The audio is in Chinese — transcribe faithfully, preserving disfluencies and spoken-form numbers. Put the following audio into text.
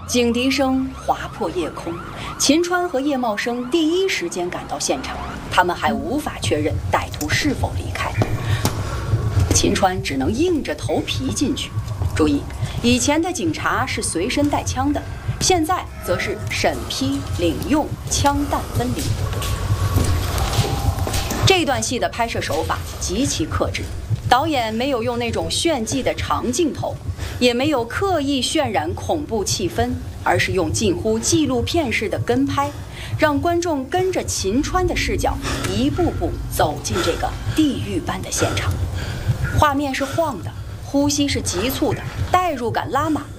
警笛声划破夜空，秦川和叶茂生第一时间赶到现场，他们还无法确认歹徒是否离开。秦川只能硬着头皮进去。注意，以前的警察是随身带枪的，现在则是审批领用，枪弹分离。这段戏的拍摄手法极其克制，导演没有用那种炫技的长镜头，也没有刻意渲染恐怖气氛，而是用近乎纪录片式的跟拍，让观众跟着秦川的视角一步步走进这个地狱般的现场。画面是晃的，呼吸是急促的，代入感拉满。